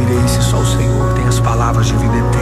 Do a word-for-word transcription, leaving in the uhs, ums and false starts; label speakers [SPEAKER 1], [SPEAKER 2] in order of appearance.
[SPEAKER 1] ouvirei se só o Senhor tem as palavras de vida eterna.